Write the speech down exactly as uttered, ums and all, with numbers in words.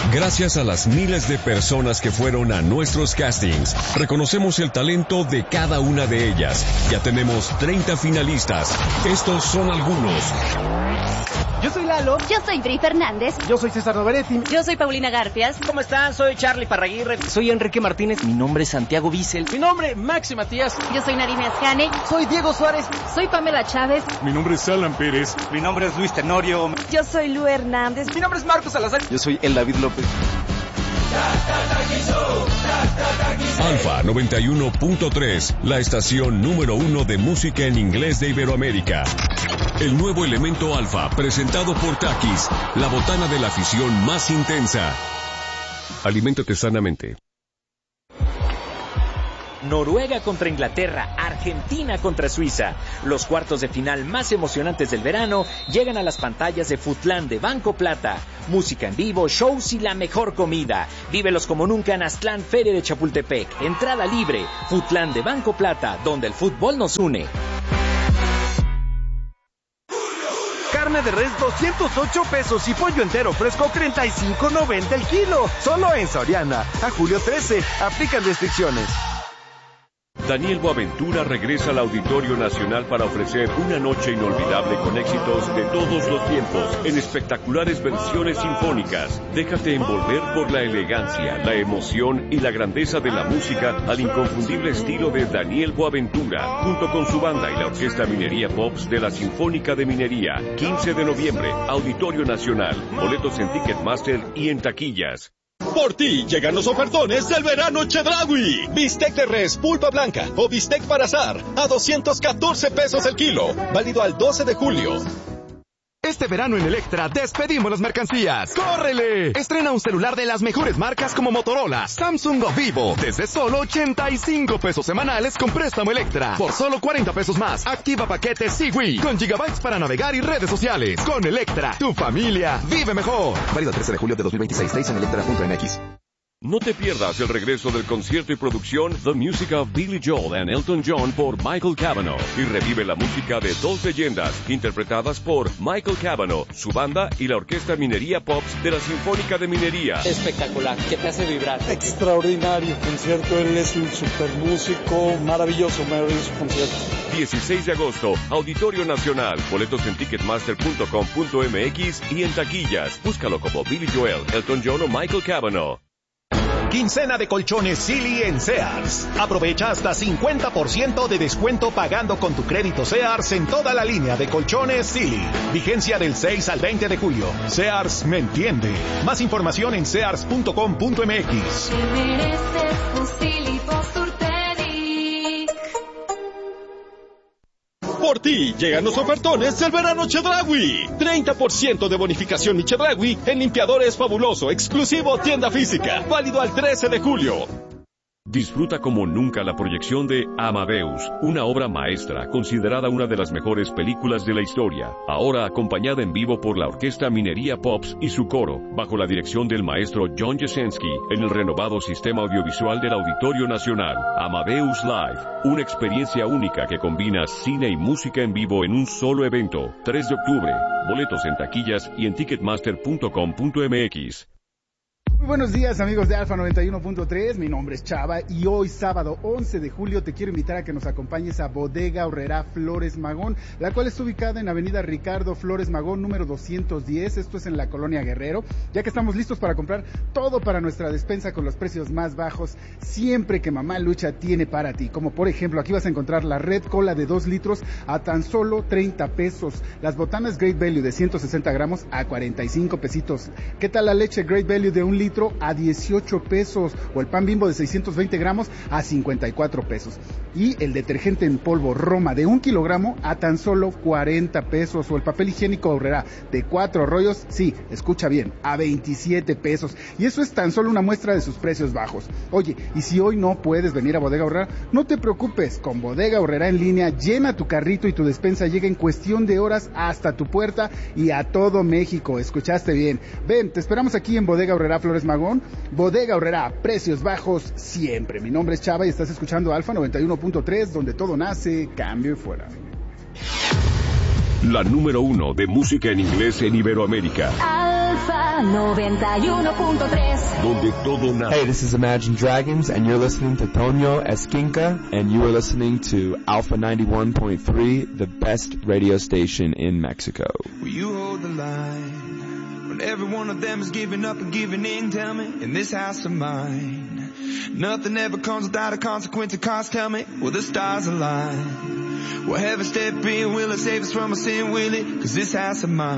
Gracias a las miles de personas que fueron a nuestros castings, reconocemos el talento de cada una de ellas. Ya tenemos treinta finalistas. Estos son algunos. Yo soy Lalo. Yo soy Bri Fernández. Yo soy César Noveretti. Yo soy Paulina Garfias. ¿Cómo están? Soy Charlie Parraguirre. Soy Enrique Martínez. Mi nombre es Santiago Bissell. Mi nombre, Maxi Matías. Yo soy Narime Asjane. Soy Diego Suárez. Soy Pamela Chávez. Mi nombre es Alan Pérez. Mi nombre es Luis Tenorio. Yo soy Lu Hernández. Mi nombre es Marcos Salazar. Yo soy El David López. Alfa noventa y uno punto tres, la estación número uno de música en inglés de Iberoamérica. El nuevo elemento Alfa, presentado por Takis, la botana de la afición más intensa. Aliméntate sanamente. Noruega contra Inglaterra, Argentina contra Suiza. Los cuartos de final más emocionantes del verano llegan a las pantallas de Futlán de Banco Plata. Música en vivo, shows y la mejor comida. Vívelos como nunca en Aztlán Feria de Chapultepec. Entrada libre. Futlán de Banco Plata, donde el fútbol nos une. Carne de res doscientos ocho pesos y pollo entero fresco treinta y cinco noventa el kilo. Solo en Soriana. A julio trece. Aplican restricciones. Daniel Boaventura regresa al Auditorio Nacional para ofrecer una noche inolvidable con éxitos de todos los tiempos, en espectaculares versiones sinfónicas. Déjate envolver por la elegancia, la emoción y la grandeza de la música al inconfundible estilo de Daniel Boaventura, junto con su banda y la Orquesta Minería Pops de la Sinfónica de Minería. quince de noviembre, Auditorio Nacional. Boletos en Ticketmaster y en taquillas. Por ti llegan los ofertones del verano Chedraui. Bistec de res pulpa blanca o bistec para asar a doscientos catorce pesos el kilo. Válido al doce de julio. Este verano en Electra despedimos las mercancías. ¡Córrele! Estrena un celular de las mejores marcas como Motorola, Samsung o Vivo. Desde solo ochenta y cinco pesos semanales con préstamo Electra. Por solo cuarenta pesos más, activa paquetes Siwi con gigabytes para navegar y redes sociales. Con Electra, tu familia vive mejor. Válido el trece de julio de dos mil veintiséis. seis en electra punto m x. No te pierdas el regreso del concierto y producción The Music of Billy Joel and Elton John por Michael Cavanaugh y revive la música de dos leyendas interpretadas por Michael Cavanaugh, su banda y la Orquesta Minería Pops de la Sinfónica de Minería. Espectacular, que te hace vibrar. Extraordinario concierto, él es un super músico, maravilloso, maravilloso concierto. dieciséis de agosto, Auditorio Nacional, boletos en ticketmaster punto com punto m x y en taquillas. Búscalo como Billy Joel, Elton John o Michael Cavanaugh. Quincena de colchones Silly en Sears. Aprovecha hasta cincuenta por ciento de descuento pagando con tu crédito Sears en toda la línea de colchones Silly. Vigencia del seis al veinte de julio. Sears me entiende. Más información en sears punto com punto m x. Por ti llegan los ofertones del verano Chedraui. treinta por ciento de bonificación mi Chedraui en limpiadores fabuloso, exclusivo tienda física. Válido al trece de julio. Disfruta como nunca la proyección de Amadeus, una obra maestra considerada una de las mejores películas de la historia, ahora acompañada en vivo por la Orquesta Minería Pops y su coro, bajo la dirección del maestro John Jasenski, en el renovado sistema audiovisual del Auditorio Nacional. Amadeus Live, una experiencia única que combina cine y música en vivo en un solo evento. tres de octubre, boletos en taquillas y en ticketmaster punto com punto m x. Muy buenos días, amigos de Alfa noventa y uno punto tres, mi nombre es Chava y hoy sábado once de julio te quiero invitar a que nos acompañes a Bodega Aurrerá Flores Magón, la cual está ubicada en Avenida Ricardo Flores Magón, número doscientos diez, esto es en la Colonia Guerrero, ya que estamos listos para comprar todo para nuestra despensa con los precios más bajos, siempre que Mamá Lucha tiene para ti, como por ejemplo, aquí vas a encontrar la Red Cola de dos litros a tan solo treinta pesos, las botanas Great Value de ciento sesenta gramos a cuarenta y cinco pesitos, ¿qué tal la leche Great Value de un litro a dieciocho pesos o el pan Bimbo de seiscientos veinte gramos a cincuenta y cuatro pesos y el detergente en polvo Roma de un kilogramo a tan solo cuarenta pesos o el papel higiénico Aurrerá de cuatro rollos, sí, escucha bien, a veintisiete pesos y eso es tan solo una muestra de sus precios bajos. Oye, y si hoy no puedes venir a Bodega Aurrerá, no te preocupes, con Bodega Aurrerá en línea llena tu carrito y tu despensa llega en cuestión de horas hasta tu puerta y a todo México. Escuchaste bien, ven, te esperamos aquí en Bodega Aurrerá Flores Magón. Bodega Aurrerá, precios bajos siempre. Mi nombre es Chava y estás escuchando Alfa noventa y uno punto tres, donde todo nace, cambio y fuera. La número uno de música en inglés en Iberoamérica. Alfa noventa y uno punto tres. Donde todo nace. Hey, this is Imagine Dragons, and you're listening to Toño Esquinca, and you are listening to Alpha ninety-one point three, the best radio station in Mexico. Will you hold the line when every one of them is giving up and giving in? Tell me, in this house of mine, nothing ever comes without a consequence of cost. Tell me, will the stars align? Will heaven step in? Will it save us from our sin? Will it? 'Cause this house of mine